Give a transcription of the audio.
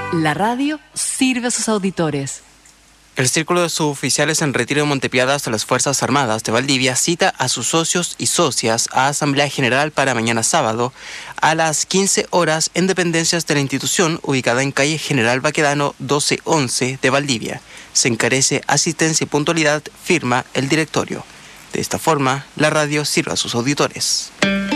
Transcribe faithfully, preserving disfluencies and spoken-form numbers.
La radio sirve a sus auditores. El Círculo de Suboficiales en Retiro de Montepiadas de las Fuerzas Armadas de Valdivia cita a sus socios y socias a Asamblea General para mañana sábado a las quince horas en dependencias de la institución ubicada en calle General Baquedano doce once de Valdivia. Se encarece asistencia y puntualidad, firma el directorio. De esta forma, la radio sirve a sus auditores.